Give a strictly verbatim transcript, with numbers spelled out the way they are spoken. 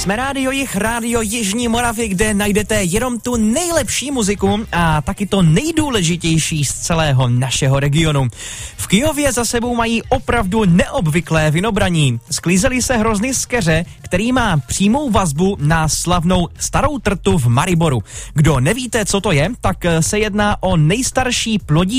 Jsme Rádio Jih, Rádio Jižní Moravy, kde najdete jenom tu nejlepší muziku a taky to nejdůležitější z celého našeho regionu. V Kyjově za sebou mají opravdu neobvyklé vinobraní. Sklízeli se hrozny z keře, který má přímou vazbu na slavnou Starou Trtu v Mariboru. Kdo nevíte, co to je, tak se jedná o nejstarší plodí